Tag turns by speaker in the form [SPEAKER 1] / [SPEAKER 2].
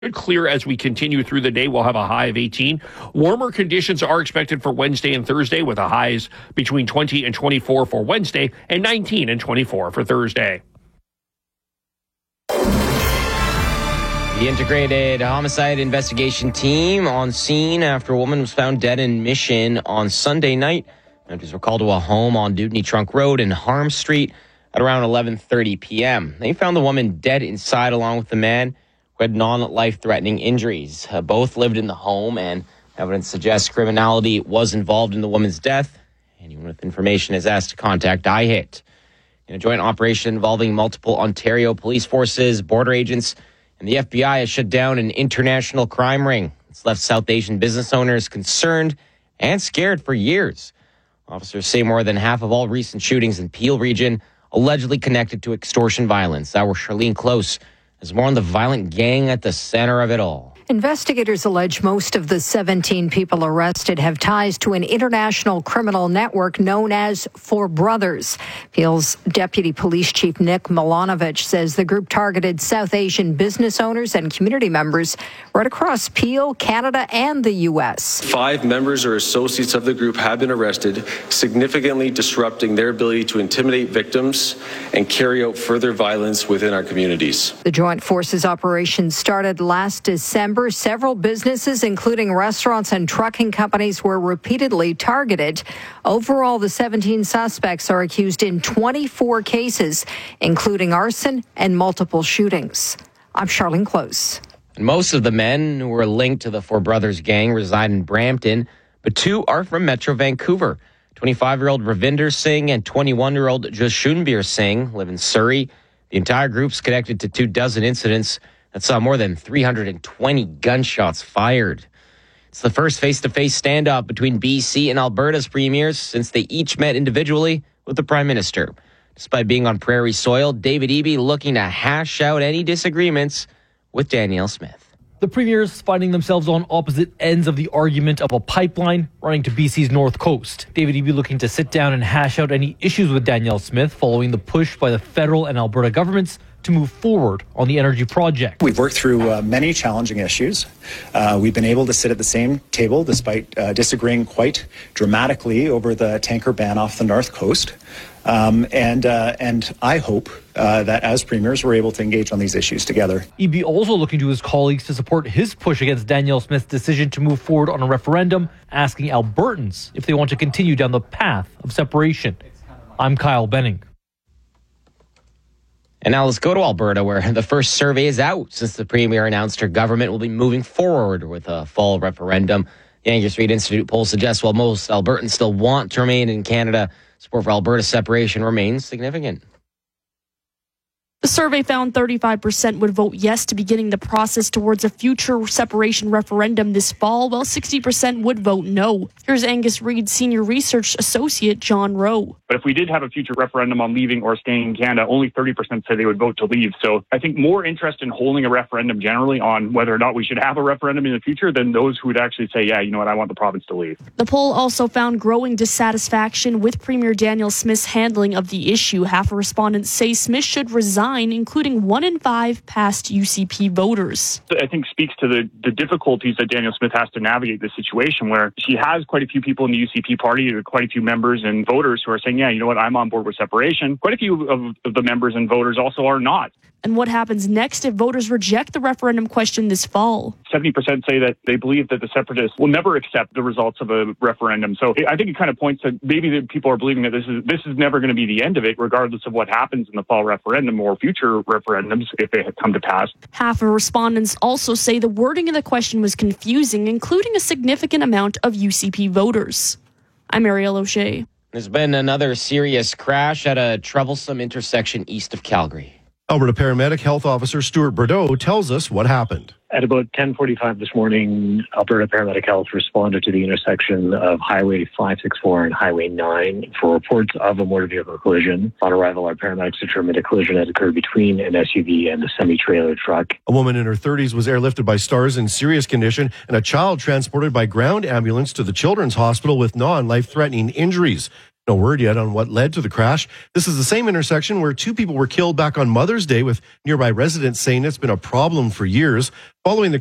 [SPEAKER 1] Clear as we continue through the day. We'll have a high of 18. Warmer conditions are expected for Wednesday and Thursday, with a highs between 20 and 24 for Wednesday and 19 and 24 for Thursday.
[SPEAKER 2] The Integrated Homicide Investigation Team on scene after a woman was found dead in Mission on Sunday night. Members were called to a home on Dewdney Trunk Road and Harm Street at around 11:30 p.m. They found the woman dead inside along with the man who had non-life-threatening injuries. Both lived in the home, and evidence suggests criminality was involved in the woman's death. Anyone with information is asked to contact IHIT. In a joint operation involving multiple Ontario police forces, border agents, and the FBI has shut down an international crime ring. It's left South Asian business owners concerned and scared for years. Officers say more than half of all recent shootings in Peel region allegedly connected to extortion violence. Our Charlene Close has more on the violent gang at the center of it all.
[SPEAKER 3] Investigators allege most of the 17 people arrested have ties to an international criminal network known as Four Brothers. Peel's Deputy Police Chief Nick Milanovic says the group targeted South Asian business owners and community members right across Peel, Canada, and the U.S.
[SPEAKER 4] 5 members or associates of the group have been arrested, significantly disrupting their ability to intimidate victims and carry out further violence within our communities.
[SPEAKER 3] The Joint Forces operation started last December. Several businesses, including restaurants and trucking companies, were repeatedly targeted. Overall, the 17 suspects are accused in 24 cases, including arson and multiple shootings. I'm Charlene Close.
[SPEAKER 2] Most of the men who were linked to the Four Brothers gang reside in Brampton, but 2 are from Metro Vancouver. 25-year-old Ravinder Singh and 21-year-old Jashunbir Singh live in Surrey. The entire group's connected to 24 incidents that saw more than 320 gunshots fired. It's the first face-to-face standoff between BC and Alberta's premiers since they each met individually with the Prime Minister. Despite being on prairie soil, David Eby looking to hash out any disagreements with Danielle Smith.
[SPEAKER 5] The premiers finding themselves on opposite ends of the argument of a pipeline running to BC's north coast. David Eby looking to sit down and hash out any issues with Danielle Smith following the push by the federal and Alberta governments to move forward on the energy project.
[SPEAKER 6] We've worked through many challenging issues. We've been able to sit at the same table despite disagreeing quite dramatically over the tanker ban off the north coast. And I hope that as premiers, we're able to engage on these issues together.
[SPEAKER 5] Eby also looking to his colleagues to support his push against Danielle Smith's decision to move forward on a referendum, asking Albertans if they want to continue down the path of separation. I'm Kyle Benning.
[SPEAKER 2] And now let's go to Alberta, where the first survey is out since the Premier announced her government will be moving forward with a fall referendum. The Angus Reid Institute poll suggests while most Albertans still want to remain in Canada, support for Alberta separation remains significant.
[SPEAKER 7] The survey found 35% would vote yes to beginning the process towards a future separation referendum this fall, while 60% would vote no. Here's Angus Reid Senior Research Associate John Rowe.
[SPEAKER 8] But if we did have a future referendum on leaving or staying in Canada, only 30% say they would vote to leave. So I think more interest in holding a referendum generally on whether or not we should have a referendum in the future than those who would actually say, yeah, you know what, I want the province to leave.
[SPEAKER 7] The poll also found growing dissatisfaction with Premier Danielle Smith's handling of the issue. Half of respondents say Smith should resign, including 1 in 5 past UCP voters.
[SPEAKER 8] I think speaks to the difficulties that Danielle Smith has to navigate this situation where she has quite a few people in the UCP party, quite a few members and voters who are saying, yeah, you know what, I'm on board with separation. Quite a few of the members and voters also are not.
[SPEAKER 7] And what happens next if voters reject the referendum question this fall?
[SPEAKER 8] 70% say that they believe that the separatists will never accept the results of a referendum. So I think it kind of points to maybe the people are believing that this is never going to be the end of it, regardless of what happens in the fall referendum or future referendums if they come to pass.
[SPEAKER 7] Half of respondents also say the wording of the question was confusing, including a significant amount of UCP voters. I'm Ariel O'Shea.
[SPEAKER 2] There's been another serious crash at a troublesome intersection east of Calgary.
[SPEAKER 9] Alberta paramedic health officer Stuart Bordeaux tells us what happened.
[SPEAKER 10] At about 10:45 this morning, Alberta Paramedic Health responded to the intersection of Highway 564 and Highway 9 for reports of a motor vehicle collision. On arrival, our paramedics determined a collision had occurred between an SUV and a semi-trailer truck.
[SPEAKER 9] A woman in her 30s was airlifted by STARS in serious condition, and a child transported by ground ambulance to the Children's Hospital with non-life-threatening injuries. No word yet on what led to the crash. This is the same intersection where 2 people were killed back on Mother's Day, with nearby residents saying it's been a problem for years. Following the